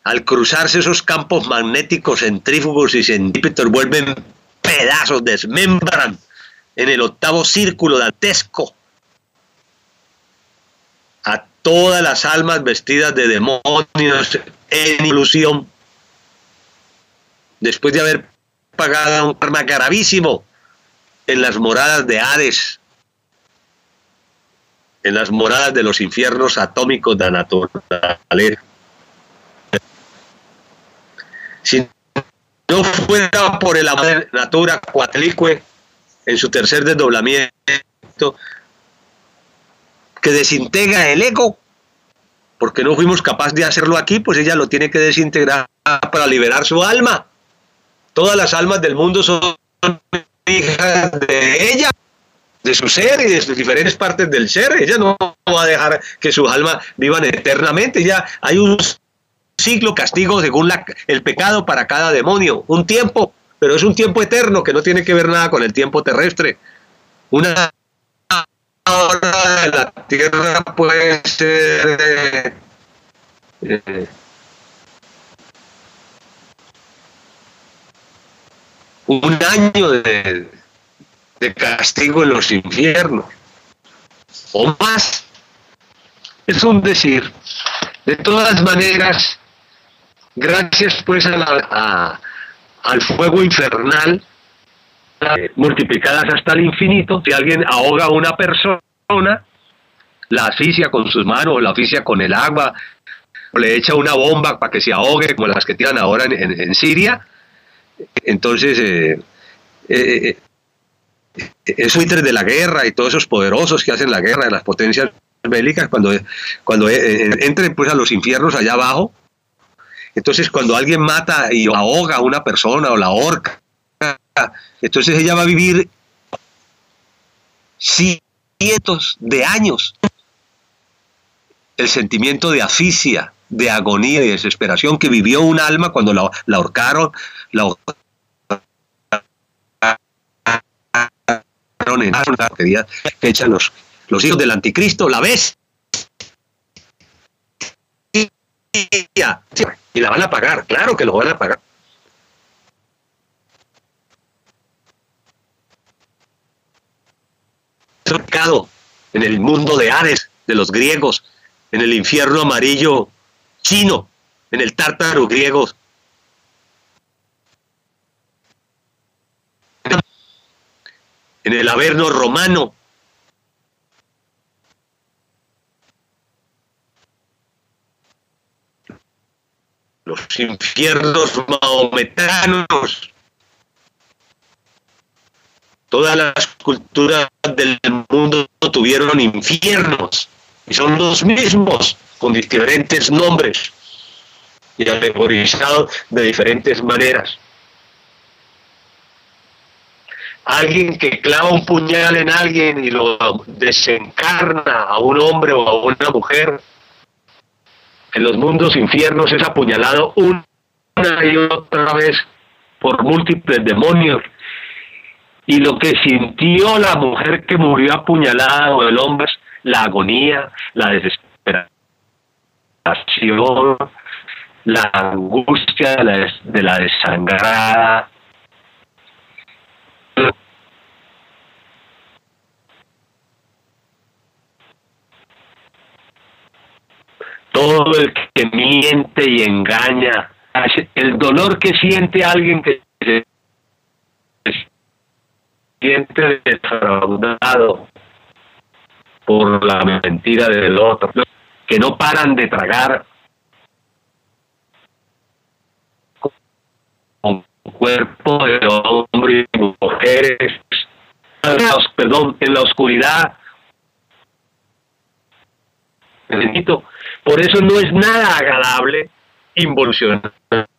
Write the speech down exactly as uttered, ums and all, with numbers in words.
al cruzarse esos campos magnéticos centrífugos y centrípetos, vuelven pedazos, desmembran en el octavo círculo dantesco a todas las almas vestidas de demonios en ilusión, después de haber pagado un karma gravísimo en las moradas de Hades, en las moradas de los infiernos atómicos de la naturaleza. Si no fuera por el amor de natura cuatlicue en su tercer desdoblamiento, que desintegra el ego, porque no fuimos capaces de hacerlo aquí, pues ella lo tiene que desintegrar para liberar su alma. Todas las almas del mundo son hijas de ella, de su ser y de sus diferentes partes del ser. Ella no va a dejar que sus almas vivan eternamente. Ya hay un ciclo castigo según la, el pecado para cada demonio, un tiempo, pero es un tiempo eterno que no tiene que ver nada con el tiempo terrestre. Una hora de la tierra puede ser eh, eh, un año de, de castigo en los infiernos o más. Es un decir. De todas maneras, gracias pues a la, a, al fuego infernal, eh, multiplicadas hasta el infinito, si alguien ahoga a una persona, la asfixia con sus manos, la asfixia con el agua, o le echa una bomba para que se ahogue, como las que tiran ahora en, en, en Siria, entonces eh, eh, eh, es buitres de la guerra y todos esos poderosos que hacen la guerra de las potencias bélicas, cuando, cuando eh, entren pues a los infiernos allá abajo. Entonces cuando alguien mata y ahoga a una persona o la ahorca, entonces ella va a vivir cientos de años el sentimiento de asfixia, de agonía y desesperación que vivió un alma cuando la, la ahorcaron, la ahorcaron en la que echan los, los hijos del anticristo, la ves y la van a pagar, claro que lo van a pagar. En el mundo de Hades, de los griegos, en el infierno amarillo chino, en el tártaro griego, en el Averno romano, los infiernos mahometanos, todas las culturas del mundo tuvieron infiernos y son los mismos con diferentes nombres y alegorizados de diferentes maneras. Alguien que clava un puñal en alguien y lo desencarna a un hombre o a una mujer, en los mundos infiernos es apuñalado una y otra vez por múltiples demonios. Y lo que sintió la mujer que murió apuñalada o el hombre es la agonía, la desesperación, la angustia de la, des, de la desangrada. Todo el que miente y engaña, el dolor que siente alguien que se siente defraudado por la mentira del otro, que no paran de tragar con cuerpo de hombres y mujeres, perdón, en la oscuridad. Por eso no es nada agradable involucionar